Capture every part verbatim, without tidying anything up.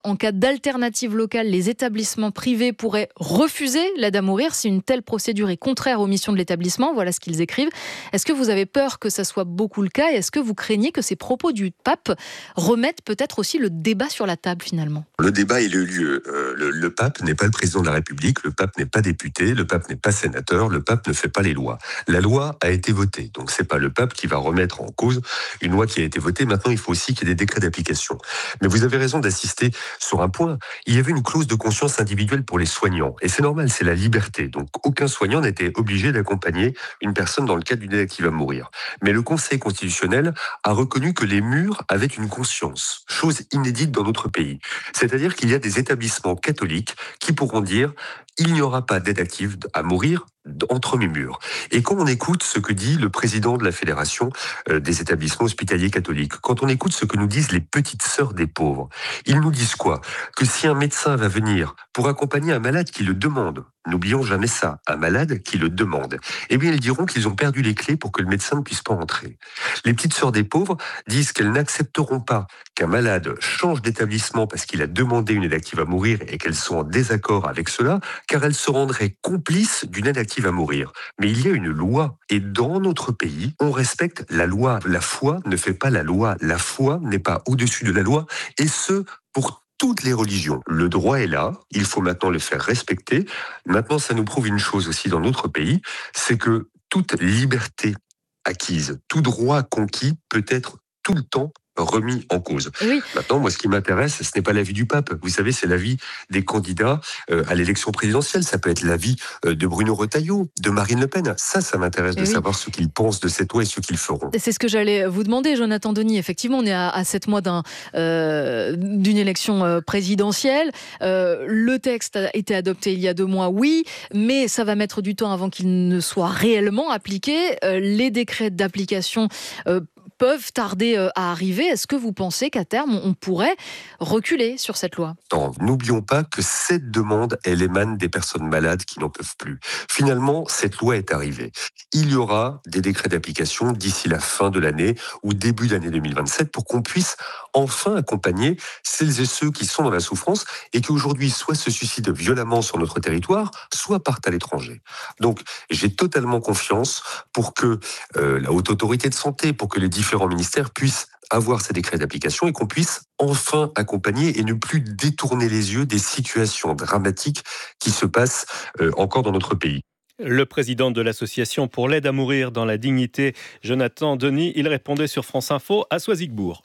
En cas d'alternative locale, les établissements privés pourraient refuser l'aide à mourir si une telle procédure est contraire aux missions de l'établissement. Voilà ce qu'ils écrivent. Est-ce que vous avez peur que ça soit beaucoup le cas et est-ce que vous craignez que ces propos du pape remettent peut-être aussi le débat sur la table finalement ? Le débat est le lieu. Euh, le, le pape n'est pas le président de la République, le pape n'est pas député, le pape n'est pas sénateur, le pape ne fait pas les lois. La loi a été votée, donc c'est pas le pape qui va remettre en cause une loi qui a été votée. Maintenant, il faut aussi qu'il y ait des décrets d'application. Mais vous avez raison d'insister sur un point. Il y avait une clause de conscience individuelle pour les soignants, et c'est normal, c'est la liberté. Donc aucun soignant n'était obligé d'accompagner une personne dans le cadre d'une aide qui va mourir. Mais le Conseil constitutionnel a reconnu que les murs avaient une conscience, chose inédite dans notre pays. C'est-à-dire qu'il y a des établissements catholiques qui pourront dire il n'y aura pas d'aide active à mourir entre mes murs. Et quand on écoute ce que dit le président de la Fédération des établissements hospitaliers catholiques, quand on écoute ce que nous disent les petites sœurs des pauvres, ils nous disent quoi ? Que si un médecin va venir pour accompagner un malade qui le demande, n'oublions jamais ça, un malade qui le demande, eh bien ils diront qu'ils ont perdu les clés pour que le médecin ne puisse pas entrer. Les petites sœurs des pauvres disent qu'elles n'accepteront pas qu'un malade change d'établissement parce qu'il a demandé une aide active à mourir et qu'elles sont en désaccord avec cela, car elles se rendraient complices d'une aide active à mourir. Mais il y a une loi, et dans notre pays, on respecte la loi. La foi ne fait pas la loi. La foi n'est pas au-dessus de la loi, et ce, pour toutes les religions. Le droit est là, il faut maintenant le faire respecter. Maintenant, ça nous prouve une chose aussi dans notre pays, c'est que toute liberté acquise, tout droit conquis peut être tout le temps remis en cause. Oui. Maintenant, moi, ce qui m'intéresse, ce n'est pas l'avis du pape. Vous savez, c'est l'avis des candidats euh, à l'élection présidentielle. Ça peut être l'avis euh, de Bruno Retailleau, de Marine Le Pen. Ça, ça m'intéresse de oui. savoir ce qu'ils pensent de cette loi et ce qu'ils feront. C'est ce que j'allais vous demander, Jonathan Denis. Effectivement, on est à, à sept mois d'un, euh, d'une élection euh, présidentielle. Euh, le texte a été adopté il y a deux mois, oui, mais ça va mettre du temps avant qu'il ne soit réellement appliqué. Euh, les décrets d'application euh, peuvent tarder à arriver. Est-ce que vous pensez qu'à terme, on pourrait reculer sur cette loi ? Non, n'oublions pas que cette demande, elle émane des personnes malades qui n'en peuvent plus. Finalement, cette loi est arrivée. Il y aura des décrets d'application d'ici la fin de l'année ou début d'année deux mille vingt-sept pour qu'on puisse enfin accompagner celles et ceux qui sont dans la souffrance et qui aujourd'hui soit se suicident violemment sur notre territoire, soit partent à l'étranger. Donc, j'ai totalement confiance pour que euh, la Haute Autorité de Santé, pour que les différents ministères puissent avoir ces décrets d'application et qu'on puisse enfin accompagner et ne plus détourner les yeux des situations dramatiques qui se passent euh, encore dans notre pays. Le président de l'association pour l'aide à mourir dans la dignité, Jonathan Denis, il répondait sur France Info à Soisigbourg.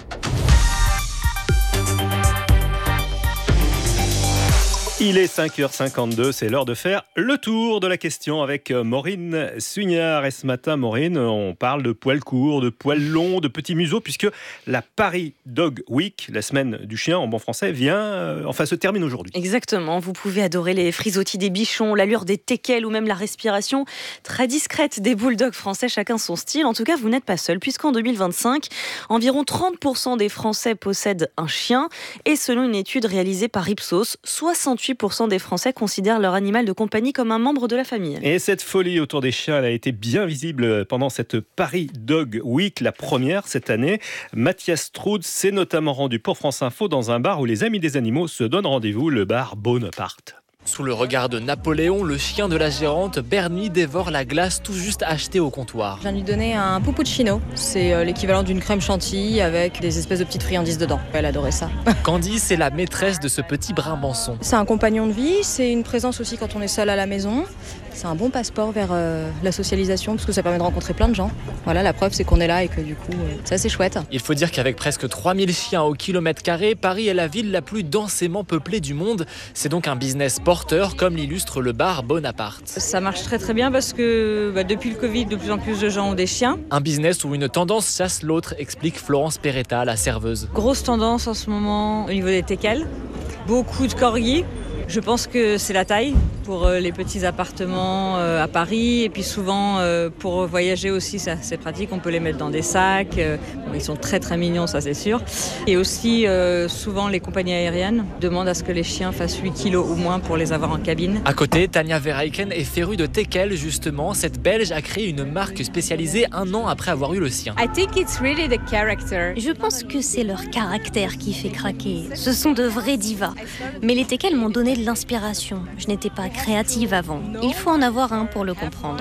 Il est cinq heures cinquante-deux, c'est l'heure de faire le tour de la question avec Maureen Sugnard. Et ce matin, Maureen, on parle de poils courts, de poils longs, de petits museaux, puisque la Paris Dog Week, la semaine du chien en bon français, vient, euh, enfin se termine aujourd'hui. Exactement, vous pouvez adorer les frisottis des bichons, l'allure des teckels ou même la respiration très discrète des bulldogs français, chacun son style. En tout cas, vous n'êtes pas seul, puisqu'en deux mille vingt-cinq, environ trente pour cent des Français possèdent un chien. Et selon une étude réalisée par Ipsos, soixante-huit pour cent des Français considèrent leur animal de compagnie comme un membre de la famille. Et cette folie autour des chiens, elle a été bien visible pendant cette Paris Dog Week, la première cette année. Mathias Strud s'est notamment rendu pour France Info dans un bar où les amis des animaux se donnent rendez-vous, le bar Bonaparte. Sous le regard de Napoléon, le chien de la gérante, Bernie, dévore la glace tout juste achetée au comptoir. Je viens de lui donner un puppuccino. C'est l'équivalent d'une crème chantilly avec des espèces de petites friandises dedans. Elle adorait ça. Candy, c'est la maîtresse de ce petit brimbanson. C'est un compagnon de vie, c'est une présence aussi quand on est seul à la maison. C'est un bon passeport vers euh, la socialisation parce que ça permet de rencontrer plein de gens. Voilà, la preuve c'est qu'on est là et que du coup, euh, c'est assez chouette. Il faut dire qu'avec presque trois mille chiens au kilomètre carré, Paris est la ville la plus densément peuplée du monde. C'est donc un business porteur, comme l'illustre le bar Bonaparte. Ça marche très très bien parce que bah, depuis le Covid, de plus en plus de gens ont des chiens. Un business où une tendance chasse l'autre, explique Florence Peretta, la serveuse. Grosse tendance en ce moment au niveau des teckels. Beaucoup de corgis. Je pense que c'est la taille. pour les petits appartements à Paris. Et puis souvent, pour voyager aussi, ça, c'est pratique. On peut les mettre dans des sacs. Bon, ils sont très très mignons, ça c'est sûr. Et aussi, souvent, les compagnies aériennes demandent à ce que les chiens fassent huit kilos ou moins pour les avoir en cabine. À côté, Tania Verheiken est férue de teckel, justement. Cette Belge a créé une marque spécialisée un an après avoir eu le sien. I think it's really the character. Je pense que c'est leur caractère qui fait craquer. Ce sont de vrais divas. Mais les teckels m'ont donné de l'inspiration. Je n'étais pas créative avant. Il faut en avoir un pour le comprendre.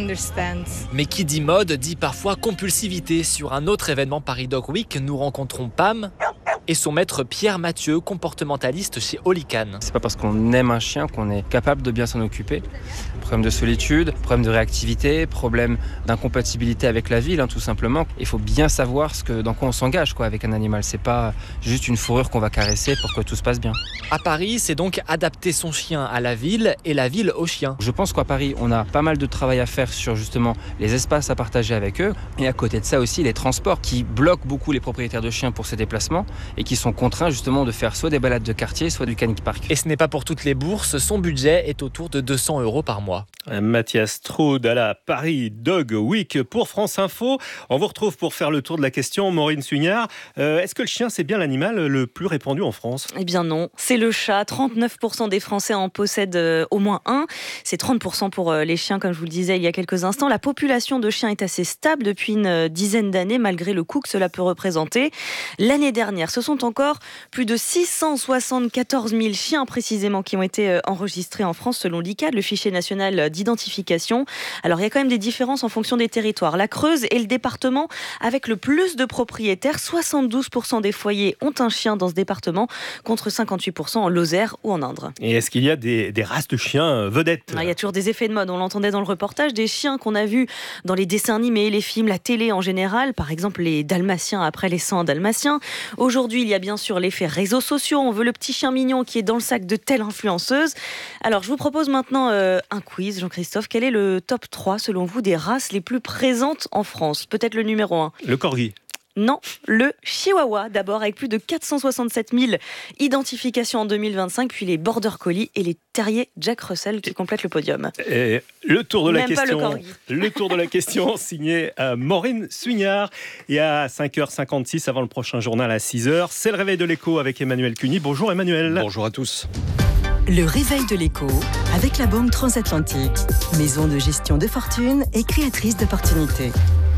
Mais qui dit mode dit parfois compulsivité. Sur un autre événement Paris Dog Week, nous rencontrons Pam et son maître Pierre Mathieu, comportementaliste chez Olican. C'est pas parce qu'on aime un chien qu'on est capable de bien s'en occuper. Problème de solitude, problème de réactivité, problème d'incompatibilité avec la ville, hein, tout simplement. Il faut bien savoir ce que, dans quoi on s'engage quoi, avec un animal. C'est pas juste une fourrure qu'on va caresser pour que tout se passe bien. À Paris, c'est donc adapter son chien à la ville et la ville au chien. Je pense qu'à Paris, on a pas mal de travail à faire sur justement les espaces à partager avec eux. Et à côté de ça aussi, les transports qui bloquent beaucoup les propriétaires de chiens pour ces déplacements et qui sont contraints justement de faire soit des balades de quartier, soit du canic park. Et ce n'est pas pour toutes les bourses, son budget est autour de deux cents euros par mois. Mathias Troude à la Paris Dog Week pour France Info. On vous retrouve pour faire le tour de la question. Maureen Sugnard, euh, est-ce que le chien c'est bien l'animal le plus répandu en France ? Eh bien non, c'est le chat. trente-neuf pour cent des Français en possèdent euh, au moins un. C'est trente pour cent pour euh, les chiens, comme je vous le disais il y a quelques instants. La population de chiens est assez stable depuis une euh, dizaine d'années, malgré le coût que cela peut représenter. L'année dernière, ce sont encore plus de six cent soixante-quatorze mille chiens précisément qui ont été euh, enregistrés en France selon l'I C A D, le fichier national d'identification. Alors il y a quand même des différences en fonction des territoires. La Creuse est le département avec le plus de propriétaires. soixante-douze pour cent des foyers ont un chien dans ce département, contre cinquante-huit pour cent en Lozère ou en Indre. Et est-ce qu'il y a des, des races de chiens vedettes ? Il y a toujours des effets de mode, on l'entendait dans le reportage, des chiens qu'on a vus dans les dessins animés, les films, la télé en général, par exemple les dalmatiens après les cent dalmatiens. Aujourd'hui, il y a bien sûr l'effet réseaux sociaux, on veut le petit chien mignon qui est dans le sac de telle influenceuse. Alors je vous propose maintenant euh, un quiz, Jean-Christophe. Quel est le top trois selon vous des races les plus présentes en France ? Peut-être le numéro un. Le corgi. Non, le chihuahua d'abord, avec plus de quatre cent soixante-sept mille identifications en deux mille vingt-cinq, puis les border collies et les terriers Jack Russell qui complètent le podium. Et le tour de la Même pas le question, corgi. le tour de la question signé euh, Maureen Sugnard. Et à cinq heures cinquante-six, avant le prochain journal à six heures, c'est le réveil de l'écho avec Emmanuel Cuny. Bonjour Emmanuel. Bonjour à tous. Le réveil de l'écho avec la Banque Transatlantique, maison de gestion de fortune et créatrice d'opportunités.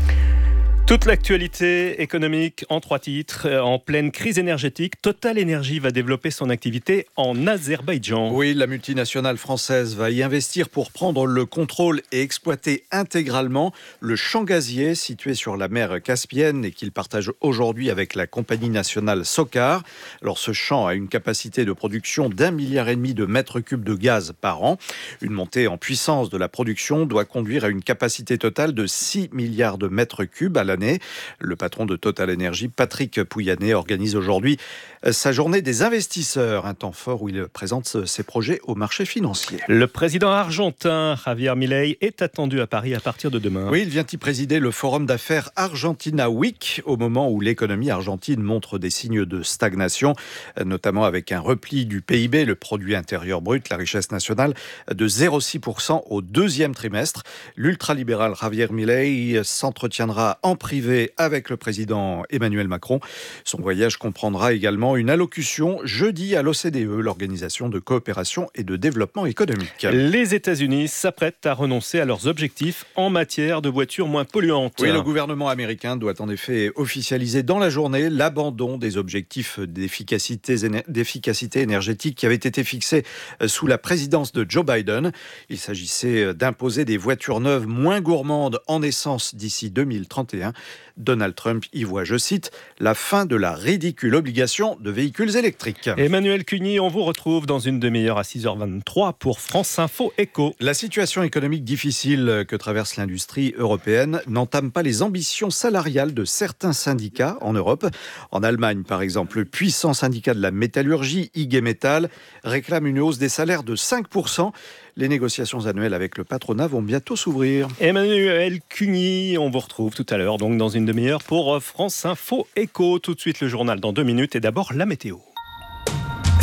Toute l'actualité économique en trois titres. En pleine crise énergétique, Total Energy va développer son activité en Azerbaïdjan. Oui, la multinationale française va y investir pour prendre le contrôle et exploiter intégralement le champ gazier situé sur la mer Caspienne et qu'il partage aujourd'hui avec la compagnie nationale Sokar. Alors ce champ a une capacité de production d'un milliard et demi de mètres cubes de gaz par an. Une montée en puissance de la production doit conduire à une capacité totale de six milliards de mètres cubes à l'année. Le patron de Total Energy, Patrick Pouyanné, organise aujourd'hui sa journée des investisseurs, un temps fort où il présente ses projets au marché financier. Le président argentin Javier Milei est attendu à Paris à partir de demain. Oui, il vient y présider le forum d'affaires Argentina Week, au moment où l'économie argentine montre des signes de stagnation, notamment avec un repli du P I B, le produit intérieur brut, la richesse nationale, de zéro virgule six pour cent au deuxième trimestre. L'ultralibéral Javier Milei s'entretiendra en privé avec le président Emmanuel Macron. Son voyage comprendra également une allocution jeudi à l'O C D E, l'Organisation de coopération et de développement économique. Les États-Unis s'apprêtent à renoncer à leurs objectifs en matière de voitures moins polluantes. Oui, le gouvernement américain doit en effet officialiser dans la journée l'abandon des objectifs d'efficacité, d'efficacité énergétique qui avaient été fixés sous la présidence de Joe Biden. Il s'agissait d'imposer des voitures neuves moins gourmandes en essence d'ici deux mille trente et un. Donald Trump y voit, je cite, la fin de la ridicule obligation de véhicules électriques. Emmanuel Cuny, on vous retrouve dans une demi-heure à six heures vingt-trois pour France Info Éco. La situation économique difficile que traverse l'industrie européenne n'entame pas les ambitions salariales de certains syndicats en Europe. En Allemagne, par exemple, le puissant syndicat de la métallurgie, I G Metall, réclame une hausse des salaires de cinq pour cent. Les négociations annuelles avec le patronat vont bientôt s'ouvrir. Emmanuel Cuny, on vous retrouve tout à l'heure, donc dans une demi-heure pour France Info Éco. Tout de suite le journal dans deux minutes et d'abord la météo.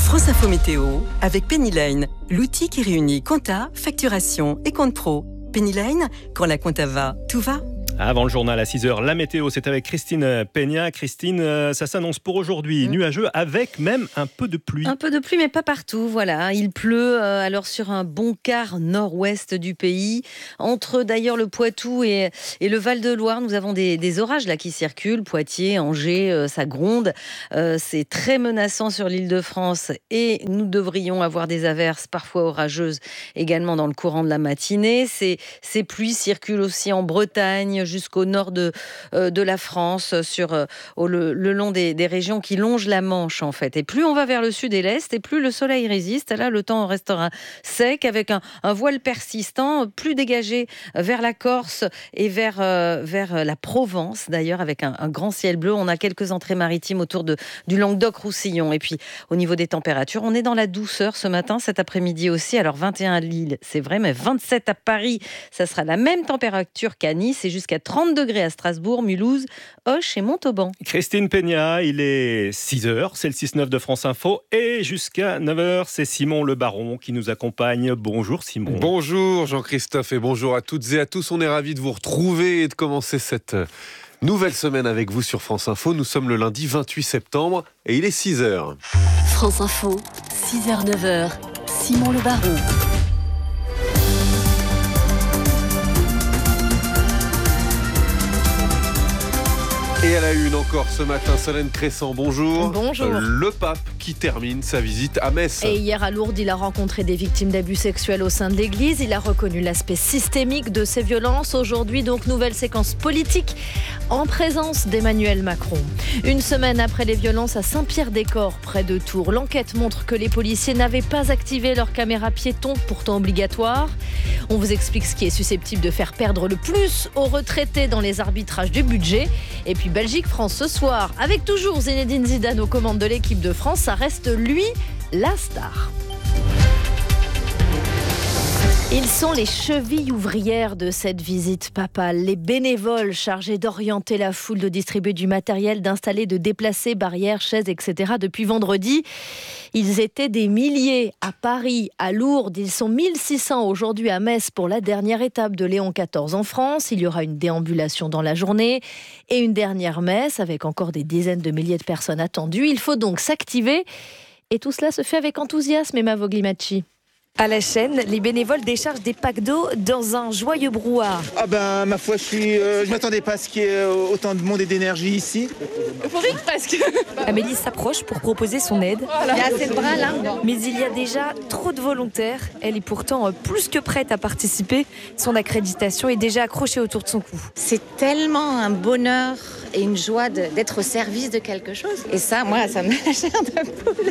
France Info Météo avec Penny Lane, l'outil qui réunit compta, facturation et compte pro. Penny Lane, quand la compta va, tout va. Avant le journal à six heures, la météo, c'est avec Christine Peña. Christine, ça s'annonce pour aujourd'hui mmh. nuageux avec même un peu de pluie. Un peu de pluie, mais pas partout. Voilà, il pleut euh, alors sur un bon quart nord-ouest du pays. Entre d'ailleurs le Poitou et, et le Val-de-Loire, nous avons des, des orages là qui circulent. Poitiers, Angers, euh, ça gronde. Euh, c'est très menaçant sur l'Île-de-France et nous devrions avoir des averses parfois orageuses également dans le courant de la matinée. Ces, ces pluies circulent aussi en Bretagne, jusqu'au nord de, euh, de la France, sur, euh, au, le, le long des, des régions qui longent la Manche en fait. Et plus on va vers le sud et l'est, et plus le soleil résiste. Là, le temps restera sec avec un, un voile persistant, plus dégagé vers la Corse et vers, euh, vers la Provence d'ailleurs, avec un, un grand ciel bleu. On a quelques entrées maritimes autour de, du Languedoc-Roussillon. Et puis au niveau des températures, on est dans la douceur ce matin, cet après-midi aussi. Alors vingt et un à Lille, c'est vrai, mais vingt-sept à Paris, ça sera la même température qu'à Nice et jusqu'à trente degrés à Strasbourg, Mulhouse, Auch et Montauban. Christine Peña, il est six heures, c'est le six neuf de France Info et jusqu'à neuf heures, c'est Simon Le Baron qui nous accompagne. Bonjour Simon. Bonjour Jean-Christophe et bonjour à toutes et à tous. On est ravis de vous retrouver et de commencer cette nouvelle semaine avec vous sur France Info. Nous sommes le lundi vingt-huit septembre et il est six heures. France Info, six heures neuf heures, Simon Le Baron. Et à la une encore ce matin, Solène Crescent, bonjour. Bonjour. Le pape qui termine sa visite à Metz. Et hier à Lourdes, il a rencontré des victimes d'abus sexuels au sein de l'Église. Il a reconnu l'aspect systémique de ces violences. Aujourd'hui, donc, nouvelle séquence politique en présence d'Emmanuel Macron. Une semaine après les violences à Saint-Pierre-des-Corps, près de Tours, l'enquête montre que les policiers n'avaient pas activé leur caméra piéton, pourtant obligatoire. On vous explique ce qui est susceptible de faire perdre le plus aux retraités dans les arbitrages du budget. Et puis Belgique-France ce soir, avec toujours Zinedine Zidane aux commandes de l'équipe de France, ça reste lui la star. Ils sont les chevilles ouvrières de cette visite papale, les bénévoles chargés d'orienter la foule, de distribuer du matériel, d'installer, de déplacer barrières, chaises, et cetera. Depuis vendredi, ils étaient des milliers à Paris, à Lourdes. Ils sont mille six cents aujourd'hui à Metz pour la dernière étape de Léon quatorze en France. Il y aura une déambulation dans la journée et une dernière messe avec encore des dizaines de milliers de personnes attendues. Il faut donc s'activer et tout cela se fait avec enthousiasme, Emma Voglimacci. À la chaîne, les bénévoles déchargent des packs d'eau dans un joyeux brouhaha. Ah ben, ma foi, je suis, euh, je m'attendais pas à ce qu'il y ait autant de monde et d'énergie ici. Euphorique presque. Amélie s'approche pour proposer son aide. Il y a assez de bras là. Mais il y a déjà trop de volontaires. Elle est pourtant plus que prête à participer. Son accréditation est déjà accrochée autour de son cou. C'est tellement un bonheur et une joie de, d'être au service de quelque chose. Et ça, moi, ça me la chair de poule.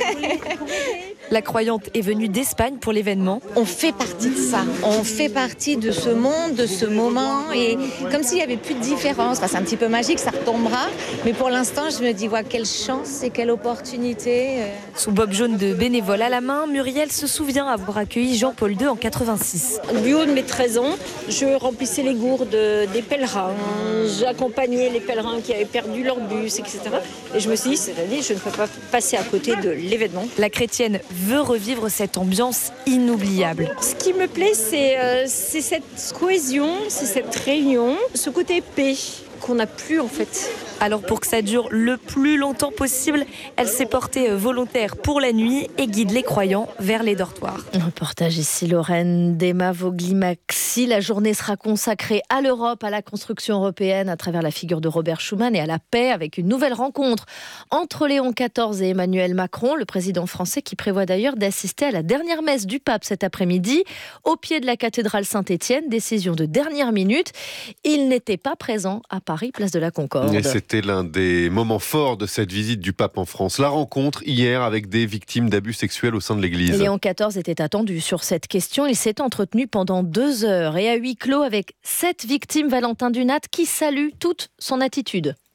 La croyante est venue d'Espagne pour l'événement. On fait partie de ça. On fait partie de ce monde, de ce moment. Et comme s'il n'y avait plus de différence. Enfin, c'est un petit peu magique, ça retombera. Mais pour l'instant, je me dis, ouais, quelle chance et quelle opportunité. Son bob jaune de bénévole à la main, Muriel se souvient avoir accueilli Jean-Paul deux en quatre-vingt-six. Du haut de mes treize ans, je remplissais les gourdes des pèlerins. J'accompagnais les pèlerins qui avaient perdu leur bus, et cetera. Et je me suis dit, cette année, je ne peux pas passer à côté de l'événement. La chrétienne veut revivre cette ambiance inoubliable. Ce qui me plaît, c'est, euh, c'est cette cohésion, c'est cette réunion, ce côté paix qu'on n'a plus en fait. Alors pour que ça dure le plus longtemps possible, elle s'est portée volontaire pour la nuit et guide les croyants vers les dortoirs. Un reportage ici, Lorraine d'Emma Voglimacci. La journée sera consacrée à l'Europe, à la construction européenne à travers la figure de Robert Schuman et à la paix, avec une nouvelle rencontre entre Léon quatorze et Emmanuel Macron, le président français qui prévoit d'ailleurs d'assister à la dernière messe du pape cet après-midi au pied de la cathédrale Saint-Étienne. Décision de dernière minute. Il n'était pas présent à Paris, place de la Concorde. Et c'était l'un des moments forts de cette visite du pape en France. La rencontre hier avec des victimes d'abus sexuels au sein de l'Église. Léon quatorze était attendu sur cette question. Il s'est entretenu pendant deux heures et à huis clos avec sept victimes, Valentin Dunat, qui salue toute son attitude.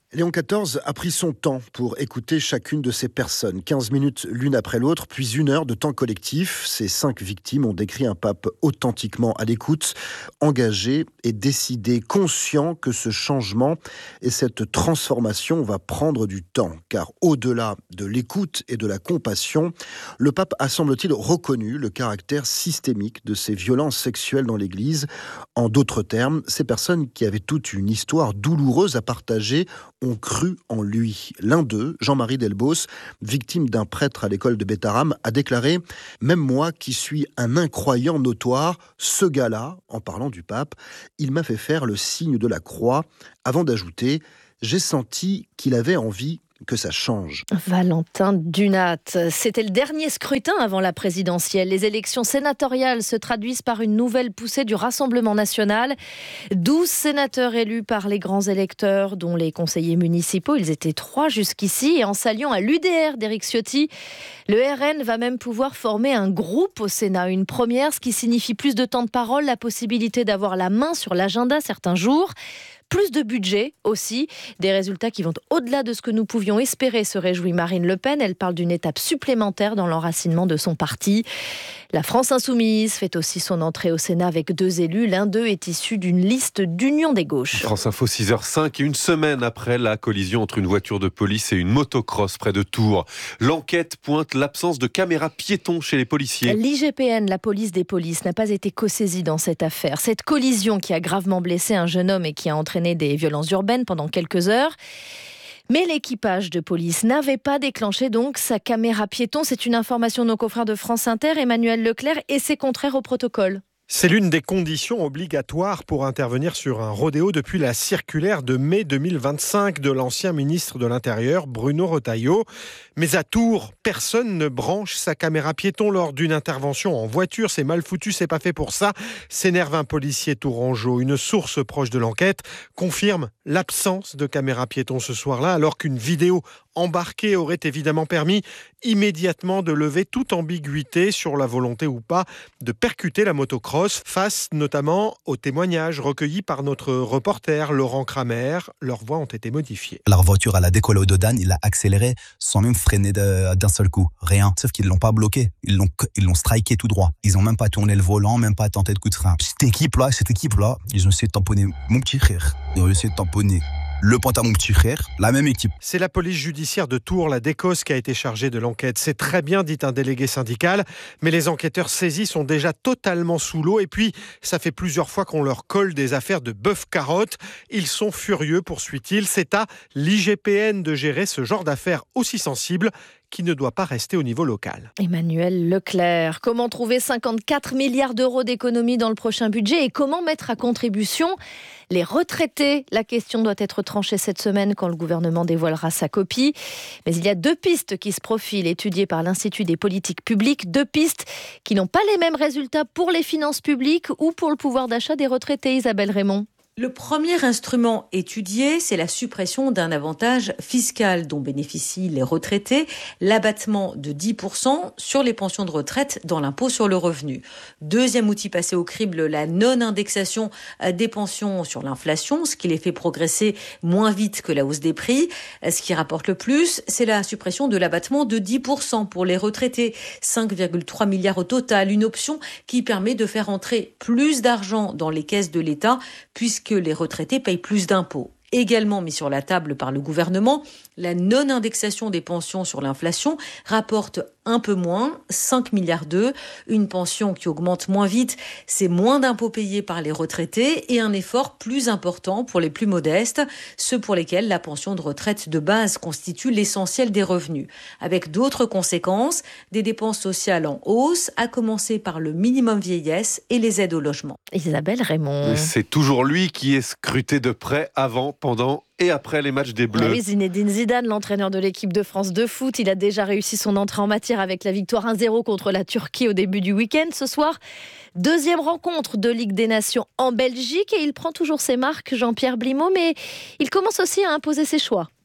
Léon quatorze a pris son temps pour écouter chacune de ces personnes. quinze minutes l'une après l'autre, puis une heure de temps collectif. Ces cinq victimes ont décrit un pape authentiquement à l'écoute, engagé et décidé, conscient que ce changement et cette transformation va prendre du temps. Car au-delà de l'écoute et de la compassion, le pape a, semble-t-il, reconnu le caractère systémique de ces violences sexuelles dans l'Église. En d'autres termes, ces personnes qui avaient toute une histoire douloureuse à partager ont cru en lui. L'un d'eux, Jean-Marie Delbos, victime d'un prêtre à l'école de Bétharram, a déclaré « Même moi qui suis un incroyant notoire, ce gars-là, en parlant du pape, il m'a fait faire le signe de la croix » avant d'ajouter « J'ai senti qu'il avait envie que ça change. » Valentin Dunat, c'était le dernier scrutin avant la présidentielle. Les élections sénatoriales se traduisent par une nouvelle poussée du Rassemblement national. douze sénateurs élus par les grands électeurs, dont les conseillers municipaux. Ils étaient trois jusqu'ici. Et en s'alliant à l'U D R d'Éric Ciotti, le R N va même pouvoir former un groupe au Sénat. Une première, ce qui signifie plus de temps de parole, la possibilité d'avoir la main sur l'agenda certains jours. Plus de budget aussi, des résultats qui vont au-delà de ce que nous pouvions espérer, se réjouit Marine Le Pen. Elle parle d'une étape supplémentaire dans l'enracinement de son parti. La France Insoumise fait aussi son entrée au Sénat avec deux élus. L'un d'eux est issu d'une liste d'Union des gauches. France Info six heures cinq, une semaine après la collision entre une voiture de police et une motocross près de Tours. L'enquête pointe l'absence de caméras piétons chez les policiers. L'I G P N, la police des polices, n'a pas été co-saisie dans cette affaire. Cette collision qui a gravement blessé un jeune homme et qui a entraîné des violences urbaines pendant quelques heures. Mais l'équipage de police n'avait pas déclenché donc sa caméra piéton. C'est une information de nos confrères de France Inter, Emmanuel Leclerc, et c'est contraire au protocole. C'est l'une des conditions obligatoires pour intervenir sur un rodéo depuis la circulaire de mai deux mille vingt-cinq de l'ancien ministre de l'Intérieur, Bruno Retailleau. Mais à Tours, personne ne branche sa caméra piéton lors d'une intervention en voiture. C'est mal foutu, c'est pas fait pour ça, s'énerve un policier tourangeau. Une source proche de l'enquête confirme l'absence de caméra piéton ce soir-là, alors qu'une vidéo embarquée aurait évidemment permis immédiatement de lever toute ambiguïté sur la volonté ou pas de percuter la motocross, face notamment aux témoignages recueillis par notre reporter Laurent Kramer. Leurs voix ont été modifiées. La voiture, elle a décollé au Dodane, il a accéléré sans même freiner de, d'un seul coup. Rien. Sauf qu'ils ne l'ont pas bloqué. Ils l'ont, ils l'ont striké tout droit. Ils n'ont même pas tourné le volant, même pas tenté de coup de frein. Cette équipe-là, cette équipe-là, ils ont essayé de tamponner mon petit frère. Ils ont essayé de tamponner le pointe à mon petit frère, la même équipe. C'est la police judiciaire de Tours, la DECOS, qui a été chargée de l'enquête. C'est très bien, dit un délégué syndical, mais les enquêteurs saisis sont déjà totalement sous l'eau. Et puis, ça fait plusieurs fois qu'on leur colle des affaires de bœuf-carotte. Ils sont furieux, poursuit-il. C'est à l'I G P N de gérer ce genre d'affaires aussi sensibles, qui ne doit pas rester au niveau local. Emmanuel Leclerc, comment trouver cinquante-quatre milliards d'euros d'économies dans le prochain budget et comment mettre à contribution les retraités? La question doit être tranchée cette semaine quand le gouvernement dévoilera sa copie. Mais il y a deux pistes qui se profilent, étudiées par l'Institut des politiques publiques, deux pistes qui n'ont pas les mêmes résultats pour les finances publiques ou pour le pouvoir d'achat des retraités. Isabelle Raymond. Le premier instrument étudié, c'est la suppression d'un avantage fiscal dont bénéficient les retraités, l'abattement de dix pour cent sur les pensions de retraite dans l'impôt sur le revenu. Deuxième outil passé au crible, la non-indexation des pensions sur l'inflation, ce qui les fait progresser moins vite que la hausse des prix. Ce qui rapporte le plus, c'est la suppression de l'abattement de dix pour cent pour les retraités, cinq virgule trois milliards au total, une option qui permet de faire entrer plus d'argent dans les caisses de l'État, puisque que les retraités payent plus d'impôts. Également mis sur la table par le gouvernement, la non-indexation des pensions sur l'inflation rapporte un peu moins, cinq milliards d'euros. Une pension qui augmente moins vite, c'est moins d'impôts payés par les retraités et un effort plus important pour les plus modestes, ceux pour lesquels la pension de retraite de base constitue l'essentiel des revenus. Avec d'autres conséquences, des dépenses sociales en hausse, à commencer par le minimum vieillesse et les aides au logement. Isabelle Raymond. C'est toujours lui qui est scruté de près avant, pendant et après les matchs des Bleus. Oui, Zinedine Zidane, l'entraîneur de l'équipe de France de foot, il a déjà réussi son entrée en matière avec la victoire un zéro contre la Turquie au début du week-end. Ce soir, deuxième rencontre de Ligue des Nations en Belgique et il prend toujours ses marques, Jean-Pierre Blimaud, mais il commence aussi à imposer ses choix.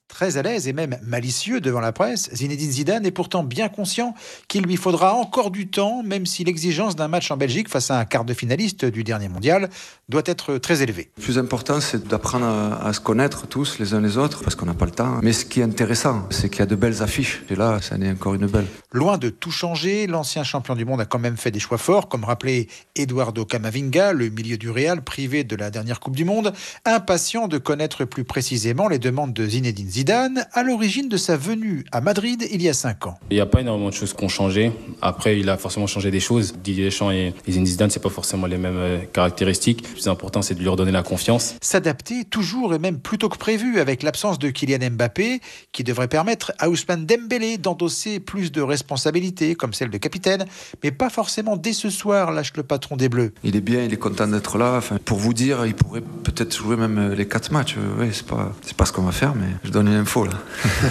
Très à l'aise et même malicieux devant la presse, Zinedine Zidane est pourtant bien conscient qu'il lui faudra encore du temps, même si l'exigence d'un match en Belgique face à un quart de finaliste du dernier mondial doit être très élevée. Le plus important, c'est d'apprendre à, à se connaître tous les uns les autres, parce qu'on n'a pas le temps. Mais ce qui est intéressant, c'est qu'il y a de belles affiches. Et là, ça en est encore une belle. Loin de tout changer, l'ancien champion du monde a quand même fait des choix forts, comme rappelé Eduardo Camavinga, le milieu du Real, privé de la dernière Coupe du Monde, impatient de connaître plus précisément les demandes de Zinedine Zidane, à l'origine de sa venue à Madrid il y a cinq ans. Il n'y a pas énormément de choses qui ont changé. Après, il a forcément changé des choses. Didier Deschamps et Zinedine Zidane, c'est pas forcément les mêmes euh, caractéristiques. Le plus important, c'est de lui redonner la confiance. S'adapter toujours et même plus tôt que prévu, avec l'absence de Kylian Mbappé, qui devrait permettre à Ousmane Dembélé d'endosser plus de responsabilités, comme celle de capitaine, mais pas forcément dès ce soir, lâche le patron des Bleus. Il est bien, il est content d'être là. Enfin, pour vous dire, il pourrait peut-être jouer même les quatre matchs. Oui, c'est pas, c'est pas ce qu'on va faire, mais je donne une info là.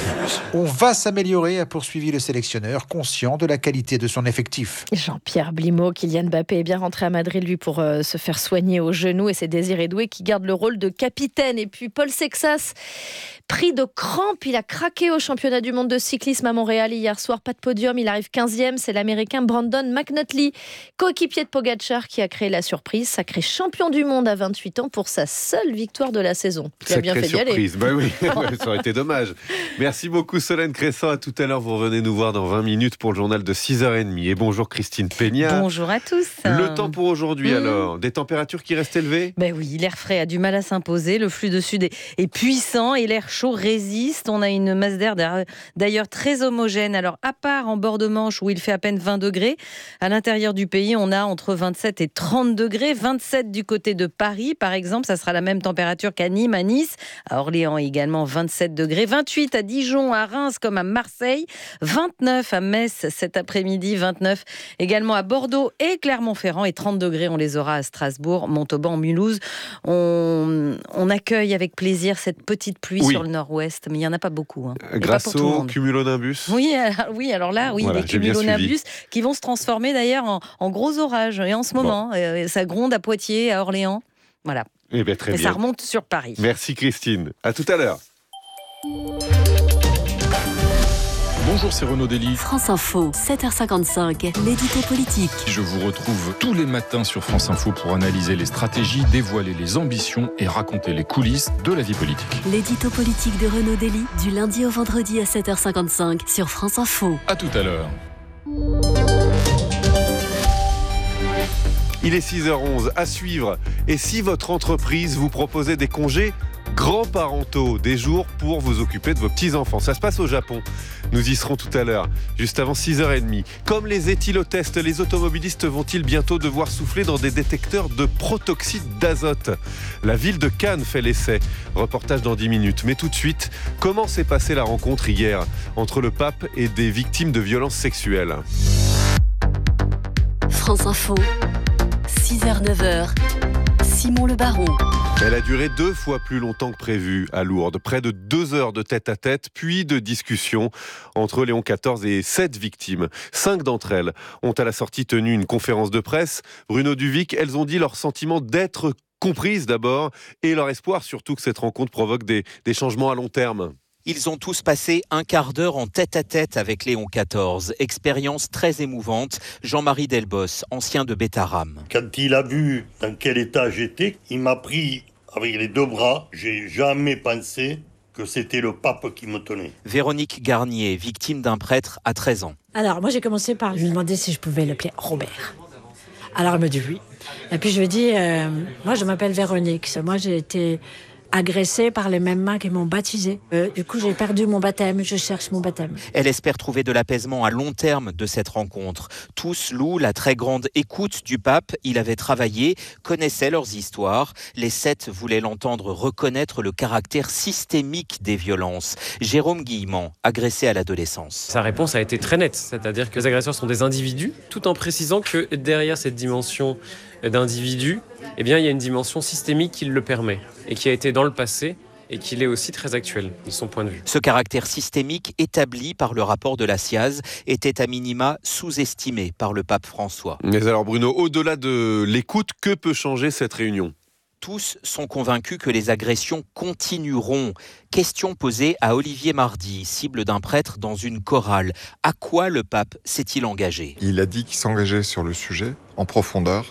On va s'améliorer, a poursuivi le sélectionneur, conscient de la qualité de son effectif. Jean-Pierre Blimaud, Kylian Mbappé est bien rentré à Madrid, lui, pour euh, se faire soigner au genou, et c'est Désiré Doué qui garde le rôle de capitaine. Et puis Paul Sexas, pris de crampes, il a craqué au championnat du monde de cyclisme à Montréal hier soir. Pas de podium, il arrive quinzième, c'est l'américain Brandon McNulty, coéquipier de Pogacar, qui a créé la surprise, sacré champion du monde à vingt-huit ans pour sa seule victoire de la saison. Il a bien fait d'y aller. Surprise, bah oui, ça aurait été dommage. Merci beaucoup Solène Cressan, à tout à l'heure, vous revenez nous voir dans vingt minutes pour le journal de six heures trente. Et bonjour Christine Peña. Bonjour à tous. Le temps pour aujourd'hui mmh. alors, des températures qui restent élevées ? Ben oui, l'air frais a du mal à s'imposer, le flux de sud est, est puissant et l'air chaud résiste. On a une masse d'air d'ailleurs très homogène. Alors à part en bord de Manche où il fait à peine vingt degrés, à l'intérieur du pays on a entre vingt-sept et trente degrés, vingt-sept du côté de Paris par exemple, ça sera la même température qu'à Nîmes, à Nice, à Orléans également vingt-sept degrés, vingt-huit à Dijon, à Reims comme à Marseille, vingt-neuf à Metz cet après-midi, vingt-neuf également à Bordeaux et Clermont-Ferrand et trente degrés on les aura à Strasbourg, Montauban, Mulhouse. On, on accueille avec plaisir cette petite pluie oui. sur le nord-ouest, mais il n'y en a pas beaucoup. Hein. Grâce pas au cumulonimbus. Oui, alors, oui, alors là, oui, voilà, les cumulonimbus qui vont se transformer d'ailleurs en, en gros orages. Et en ce moment, bon. euh, ça gronde à Poitiers, à Orléans. Voilà. Eh bien, très et bien. ça remonte sur Paris. Merci Christine. À tout à l'heure. Bonjour, c'est Renaud Dely. France Info, sept heures cinquante-cinq, l'édito politique. Je vous retrouve tous les matins sur France Info pour analyser les stratégies, dévoiler les ambitions et raconter les coulisses de la vie politique. L'édito politique de Renaud Dely, du lundi au vendredi à sept heures cinquante-cinq sur France Info. À tout à l'heure. Il est six heures onze, à suivre. Et si votre entreprise vous proposait des congés grands-parentaux, des jours pour vous occuper de vos petits-enfants. Ça se passe au Japon. Nous y serons tout à l'heure, juste avant six heures trente. Comme les éthylotests, les automobilistes vont-ils bientôt devoir souffler dans des détecteurs de protoxyde d'azote ? La ville de Cannes fait l'essai. Reportage dans dix minutes. Mais tout de suite, comment s'est passée la rencontre hier entre le pape et des victimes de violences sexuelles ? France Info, six heures neuf heures. Simon Le Baron. Elle a duré deux fois plus longtemps que prévu à Lourdes. Près de deux heures de tête-à-tête, puis de discussion entre Léon quatorze et sept victimes. Cinq d'entre elles ont à la sortie tenu une conférence de presse. Bruno Duvic, elles ont dit leur sentiment d'être comprises d'abord et leur espoir surtout que cette rencontre provoque des, des changements à long terme. Ils ont tous passé un quart d'heure en tête-à-tête avec Léon quatorze. Expérience très émouvante. Jean-Marie Delbos, ancien de Bétaram. Quand il a vu dans quel état j'étais, il m'a pris avec les deux bras. J'ai jamais pensé que c'était le pape qui me tenait. Véronique Garnier, victime d'un prêtre à treize ans. Alors, moi, j'ai commencé par lui demander si je pouvais l'appeler Robert. Alors, elle me dit oui. Et puis, je lui ai dit, euh, moi, je m'appelle Véronique. Moi, j'ai été agressée par les mêmes mains qui m'ont baptisée. Euh, du coup, j'ai perdu mon baptême, je cherche mon baptême. Elle espère trouver de l'apaisement à long terme de cette rencontre. Tous louent la très grande écoute du pape. Il avait travaillé, connaissait leurs histoires. Les sept voulaient l'entendre reconnaître le caractère systémique des violences. Jérôme Guillemant, agressé à l'adolescence. Sa réponse a été très nette, c'est-à-dire que les agresseurs sont des individus, tout en précisant que derrière cette dimension d'individu, eh bien, il y a une dimension systémique qui le permet et qui a été dans le passé et qui l'est aussi très actuel, de son point de vue. Ce caractère systémique établi par le rapport de la C I A Z était à minima sous-estimé par le pape François. Mais alors Bruno, au-delà de l'écoute, que peut changer cette réunion ? Tous sont convaincus que les agressions continueront. Question posée à Olivier Mardy, cible d'un prêtre dans une chorale. À quoi le pape s'est-il engagé ? Il a dit qu'il s'engageait sur le sujet, en profondeur,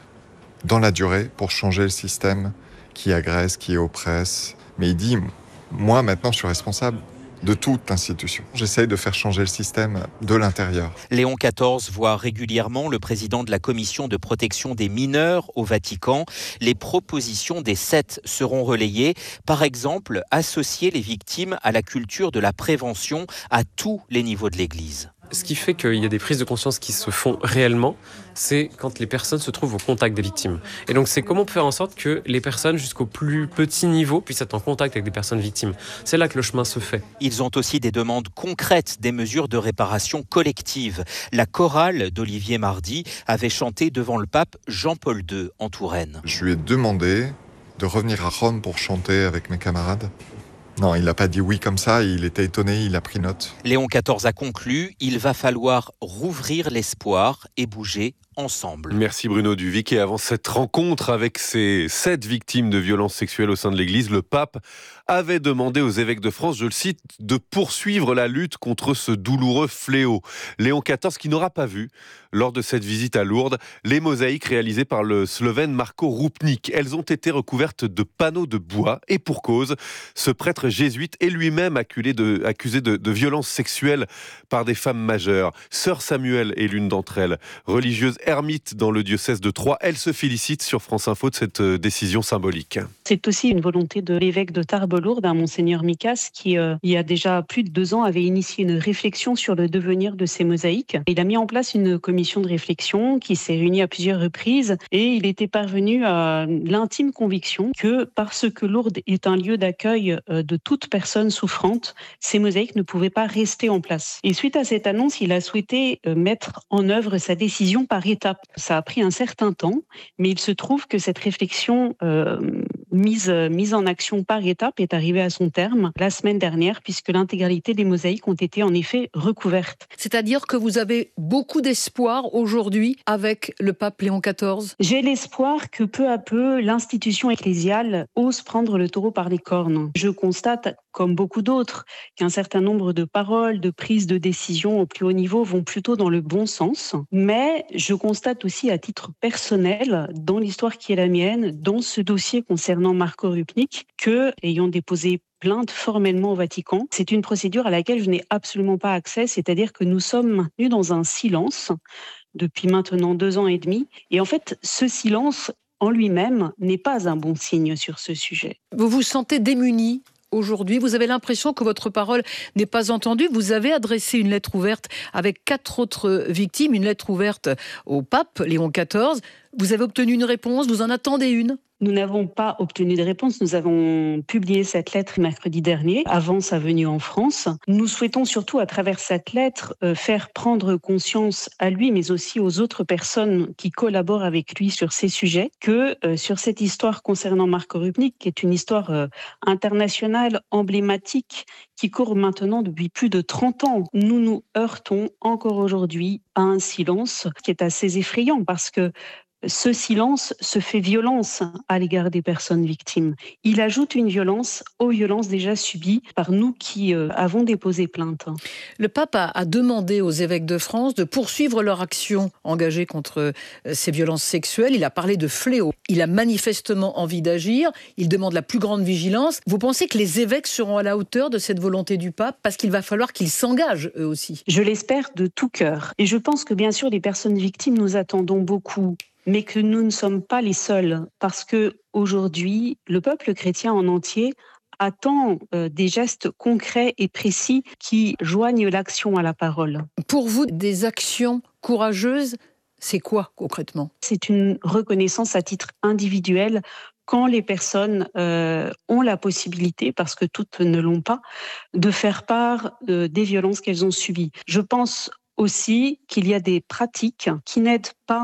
dans la durée, pour changer le système qui agresse, qui oppresse. Mais il dit, moi maintenant je suis responsable de toute institution. J'essaye de faire changer le système de l'intérieur. Léon quatorze voit régulièrement le président de la commission de protection des mineurs au Vatican. Les propositions des sept seront relayées. Par exemple, associer les victimes à la culture de la prévention à tous les niveaux de l'Église. Ce qui fait qu'il y a des prises de conscience qui se font réellement, c'est quand les personnes se trouvent au contact des victimes. Et donc c'est comment faire en sorte que les personnes jusqu'au plus petit niveau puissent être en contact avec des personnes victimes. C'est là que le chemin se fait. Ils ont aussi des demandes concrètes, des mesures de réparation collective. La chorale d'Olivier Mardy avait chanté devant le pape Jean-Paul deux en Touraine. Je lui ai demandé de revenir à Rome pour chanter avec mes camarades. Non, il n'a pas dit oui comme ça, il était étonné, il a pris note. Léon quatorze a conclu, il va falloir rouvrir l'espoir et bouger ensemble. Merci Bruno Duvic. Et avant cette rencontre avec ces sept victimes de violences sexuelles au sein de l'Église, le pape avait demandé aux évêques de France, je le cite, de poursuivre la lutte contre ce douloureux fléau. Léon quatorze qui n'aura pas vu, lors de cette visite à Lourdes, les mosaïques réalisées par le Slovène Marko Rupnik. Elles ont été recouvertes de panneaux de bois et pour cause, ce prêtre jésuite est lui-même accusé de, accusé de, de violences sexuelles par des femmes majeures. Sœur Samuel est l'une d'entre elles, religieuse ermite dans le diocèse de Troyes. Elle se félicite sur France Info de cette décision symbolique. C'est aussi une volonté de l'évêque de Tarbes-Lourdes, Monseigneur Mikas, qui, euh, il y a déjà plus de deux ans, avait initié une réflexion sur le devenir de ces mosaïques. Il a mis en place une commission de réflexion qui s'est réunie à plusieurs reprises et il était parvenu à l'intime conviction que parce que Lourdes est un lieu d'accueil de toute personne souffrante, ces mosaïques ne pouvaient pas rester en place. Et suite à cette annonce, il a souhaité mettre en œuvre sa décision par étapes. Ça a pris un certain temps, mais il se trouve que cette réflexion euh, mise, mise en action par étapes est arrivée à son terme la semaine dernière, puisque l'intégralité des mosaïques ont été en effet recouvertes. C'est-à-dire que vous avez beaucoup d'espoir aujourd'hui avec le pape Léon quatorze ? J'ai l'espoir que peu à peu, l'institution ecclésiale ose prendre le taureau par les cornes. Je constate, comme beaucoup d'autres, qu'un certain nombre de paroles, de prises de décision au plus haut niveau vont plutôt dans le bon sens. Mais je constate aussi à titre personnel, dans l'histoire qui est la mienne, dans ce dossier concernant Marko Rupnik, que, ayant déposé plainte formellement au Vatican, c'est une procédure à laquelle je n'ai absolument pas accès, c'est-à-dire que nous sommes maintenus dans un silence depuis maintenant deux ans et demi. Et en fait, ce silence en lui-même n'est pas un bon signe sur ce sujet. Vous vous sentez démuni aujourd'hui? Vous avez l'impression que votre parole n'est pas entendue? Vous avez adressé une lettre ouverte avec quatre autres victimes, une lettre ouverte au pape Léon quatorze. Vous avez obtenu une réponse? Vous en attendez une? Nous n'avons pas obtenu de réponse. Nous avons publié cette lettre mercredi dernier, avant sa venue en France. Nous souhaitons surtout, à travers cette lettre, euh, faire prendre conscience à lui, mais aussi aux autres personnes qui collaborent avec lui sur ces sujets, que euh, sur cette histoire concernant Marko Rupnik, qui est une histoire euh, internationale, emblématique, qui court maintenant depuis plus de trente ans, nous nous heurtons encore aujourd'hui à un silence qui est assez effrayant, parce que ce silence se fait violence à l'égard des personnes victimes. Il ajoute une violence aux violences déjà subies par nous qui euh, avons déposé plainte. Le pape a, a demandé aux évêques de France de poursuivre leur action engagée contre euh, ces violences sexuelles. Il a parlé de fléau. Il a manifestement envie d'agir. Il demande la plus grande vigilance. Vous pensez que les évêques seront à la hauteur de cette volonté du pape? Parce qu'il va falloir qu'ils s'engagent eux aussi. Je l'espère de tout cœur. Et je pense que bien sûr, les personnes victimes, nous attendons beaucoup. Mais que nous ne sommes pas les seuls, parce que aujourd'hui, le peuple chrétien en entier attend euh, des gestes concrets et précis qui joignent l'action à la parole. Pour vous, des actions courageuses, c'est quoi concrètement? C'est une reconnaissance à titre individuel quand les personnes euh, ont la possibilité, parce que toutes ne l'ont pas, de faire part euh, des violences qu'elles ont subies. Je pense aussi qu'il y a des pratiques qui n'aident pas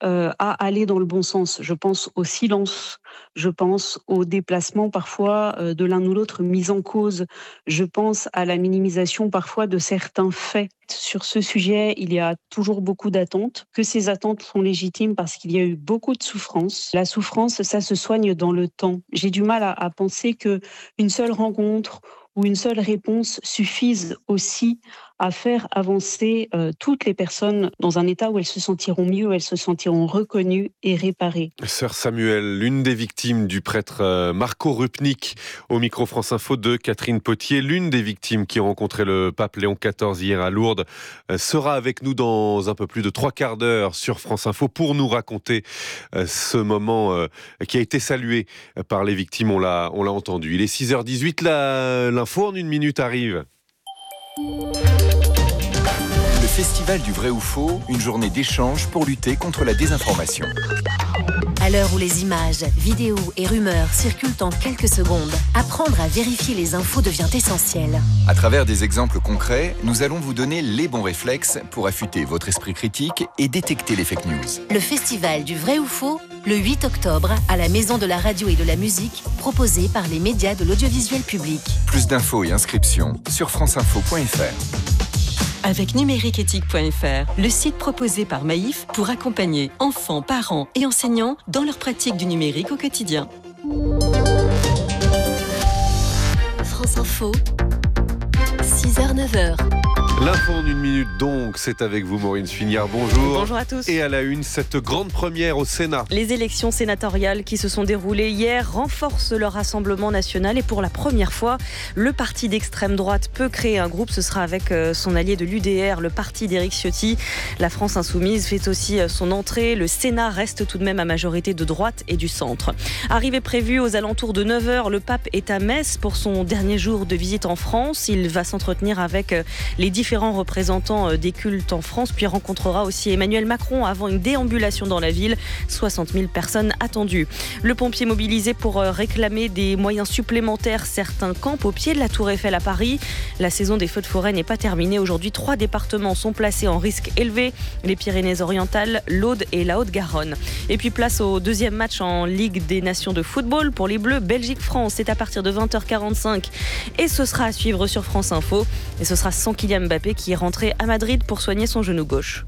euh, à aller dans le bon sens. Je pense au silence, je pense au déplacement parfois euh, de l'un ou l'autre mis en cause, je pense à la minimisation parfois de certains faits. Sur ce sujet, il y a toujours beaucoup d'attentes, que ces attentes sont légitimes parce qu'il y a eu beaucoup de souffrance. La souffrance, ça se soigne dans le temps. J'ai du mal à, à penser qu'une seule rencontre ou une seule réponse suffise aussi à faire avancer euh, toutes les personnes dans un état où elles se sentiront mieux, où elles se sentiront reconnues et réparées. Sœur Samuel, l'une des victimes du prêtre Marco Rupnik, au micro France Info de Catherine Potier, l'une des victimes qui a rencontré le pape Léon quatorze hier à Lourdes, sera avec nous dans un peu plus de trois quarts d'heure sur France Info pour nous raconter ce moment qui a été salué par les victimes, on l'a, on l'a entendu. Il est six heures dix-huit, la, l'info en une minute arrive. Le Festival du vrai ou faux, une journée d'échange pour lutter contre la désinformation. À l'heure où les images, vidéos et rumeurs circulent en quelques secondes, apprendre à vérifier les infos devient essentiel. À travers des exemples concrets, nous allons vous donner les bons réflexes pour affûter votre esprit critique et détecter les fake news. Le Festival du vrai ou faux, le huit octobre, à la Maison de la radio et de la musique, proposé par les médias de l'audiovisuel public. Plus d'infos et inscriptions sur franceinfo point f r. Avec numériqueéthique point f r, le site proposé par Maïf pour accompagner enfants, parents et enseignants dans leur pratique du numérique au quotidien. France Info, six heures neuf heures. L'info en une minute donc, c'est avec vous Maureen Sfiniard, bonjour. Bonjour à tous. Et à la une, cette grande première au Sénat. Les élections sénatoriales qui se sont déroulées hier renforcent leur rassemblement national et pour la première fois, le parti d'extrême droite peut créer un groupe. Ce sera avec son allié de l'U D R, le parti d'Éric Ciotti. La France Insoumise fait aussi son entrée. Le Sénat reste tout de même à majorité de droite et du centre. Arrivée prévue aux alentours de neuf heures, le pape est à Metz pour son dernier jour de visite en France. Il va s'entretenir avec les différents représentants des cultes en France, puis rencontrera aussi Emmanuel Macron avant une déambulation dans la ville. soixante mille personnes attendues. Le pompier mobilisé pour réclamer des moyens supplémentaires. Certains campent au pied de la Tour Eiffel à Paris. La saison des feux de forêt n'est pas terminée. Aujourd'hui, trois départements sont placés en risque élevé. Les Pyrénées-Orientales, l'Aude et la Haute-Garonne. Et puis place au deuxième match en Ligue des Nations de football pour les Bleus. Belgique-France, c'est à partir de vingt heures quarante-cinq. Et ce sera à suivre sur France Info. Et ce sera sans Kylian Mbappé qui est rentré à Madrid pour soigner son genou gauche.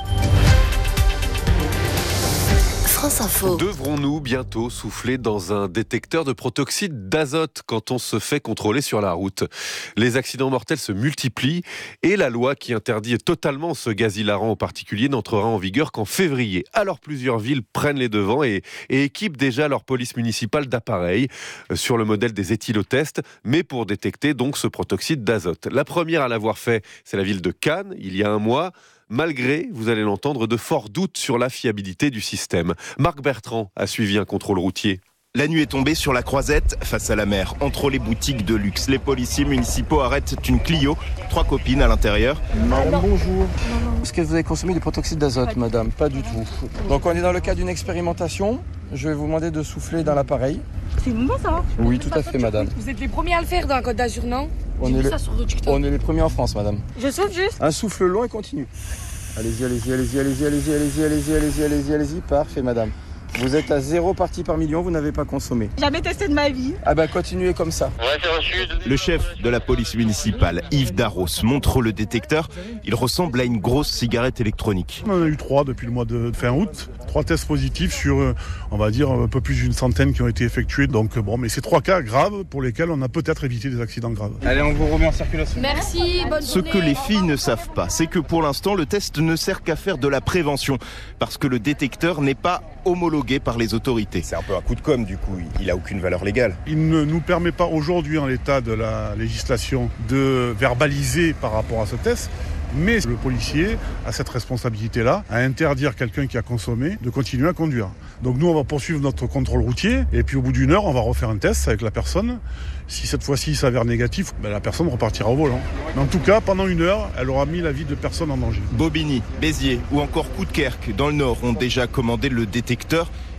France Info. Devrons-nous bientôt souffler dans un détecteur de protoxyde d'azote quand on se fait contrôler sur la route ? Les accidents mortels se multiplient et la loi qui interdit totalement ce gaz hilarant en particulier n'entrera en vigueur qu'en février. Alors plusieurs villes prennent les devants et, et équipent déjà leur police municipale d'appareils sur le modèle des éthylotests, mais pour détecter donc ce protoxyde d'azote. La première à l'avoir fait, c'est la ville de Cannes, il y a un mois. Malgré, vous allez l'entendre, de forts doutes sur la fiabilité du système. Marc Bertrand a suivi un contrôle routier. La nuit est tombée sur la Croisette, face à la mer, entre les boutiques de luxe. Les policiers municipaux arrêtent une Clio, trois copines à l'intérieur. Madame, bonjour. Est-ce que vous avez consommé du protoxyde d'azote, madame ? Pas du tout. Donc on est dans le cadre d'une expérimentation. Je vais vous demander de souffler dans l'appareil. C'est nouveau ça ? Oui, tout à fait, madame. Vous êtes les premiers à le faire dans la Côte d'Azur, non ? On est, le... on est les premiers en France, madame. Je souffle juste. Un souffle long et continu. Allez-y, allez-y, allez-y, allez-y, allez-y, allez-y, allez-y, allez-y, allez-y, allez-y. Parfait, madame. Vous êtes à zéro partie par million, vous n'avez pas consommé. Jamais testé de ma vie. Ah bah continuez comme ça. Ouais, c'est reçu. Le chef de la police municipale, Yves Darros, montre le détecteur. Il ressemble à une grosse cigarette électronique. On en a eu trois depuis le mois de fin août. Trois tests positifs sur, on va dire, un peu plus d'une centaine qui ont été effectués. Donc bon, mais c'est trois cas graves pour lesquels on a peut-être évité des accidents graves. Allez, on vous remet en circulation. Merci, bonne Ce journée. que les filles ne savent pas, c'est que pour l'instant, le test ne sert qu'à faire de la prévention. Parce que le détecteur n'est pas homologué par les autorités. C'est un peu un coup de com' du coup, il n'a aucune valeur légale. Il ne nous permet pas aujourd'hui, en l'état de la législation, de verbaliser par rapport à ce test. Mais le policier a cette responsabilité-là, à interdire quelqu'un qui a consommé de continuer à conduire. Donc nous, on va poursuivre notre contrôle routier, et puis au bout d'une heure, on va refaire un test avec la personne. Si cette fois-ci il s'avère négatif, ben la personne repartira au volant. Mais en tout cas, pendant une heure, elle aura mis la vie de personne en danger. Bobigny, Béziers ou encore Coudekerque, dans le Nord, ont déjà commandé le détecteur.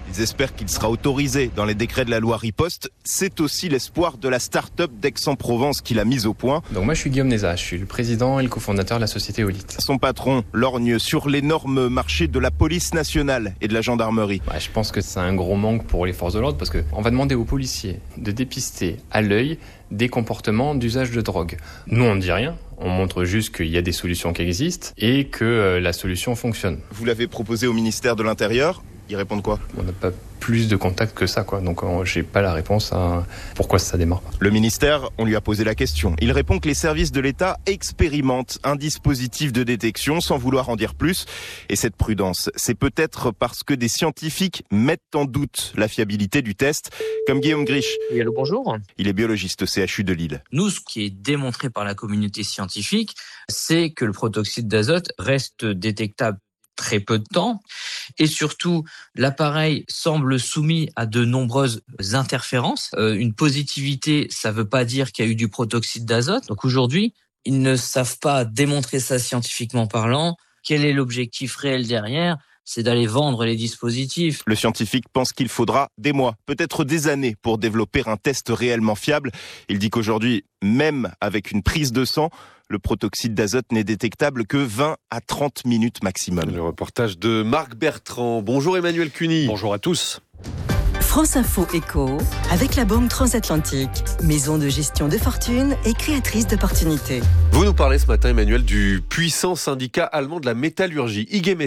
Ils espèrent qu'il sera autorisé dans les décrets de la loi Riposte. C'est aussi l'espoir de la start-up d'Aix-en-Provence qu'il a mise au point. Donc moi je suis Guillaume Nézat, je suis le président et le cofondateur de la société Olite. Son patron lorgne sur l'énorme marché de la police nationale et de la gendarmerie. Ouais, je pense que c'est un gros manque pour les forces de l'ordre parce qu'on va demander aux policiers de dépister à l'œil des comportements d'usage de drogue. Nous, on ne dit rien, on montre juste qu'il y a des solutions qui existent et que euh, la solution fonctionne. Vous l'avez proposé au ministère de l'Intérieur, ils répondent quoi ? On n'a pas plus de contacts que ça, quoi. Donc euh, j'ai pas la réponse à pourquoi ça démarre pas. Le ministère, on lui a posé la question. Il répond que les services de l'État expérimentent un dispositif de détection sans vouloir en dire plus. Et cette prudence, c'est peut-être parce que des scientifiques mettent en doute la fiabilité du test, comme Guillaume Grisch. Oui, allô, bonjour. Il est biologiste au C H U de Lille. Nous, ce qui est démontré par la communauté scientifique, c'est que le protoxyde d'azote reste détectable très peu de temps et surtout l'appareil semble soumis à de nombreuses interférences. Euh, une positivité, ça ne veut pas dire qu'il y a eu du protoxyde d'azote. Donc aujourd'hui, ils ne savent pas démontrer ça scientifiquement parlant. Quel est l'objectif réel derrière ? C'est d'aller vendre les dispositifs. Le scientifique pense qu'il faudra des mois, peut-être des années pour développer un test réellement fiable. Il dit qu'aujourd'hui, même avec une prise de sang, le protoxyde d'azote n'est détectable que vingt à trente minutes maximum. Le reportage de Marc Bertrand. Bonjour Emmanuel Cuny. Bonjour à tous. France Info Éco, avec la Banque Transatlantique, maison de gestion de fortune et créatrice d'opportunités. Vous nous parlez ce matin, Emmanuel, du puissant syndicat allemand de la métallurgie, I G Metall.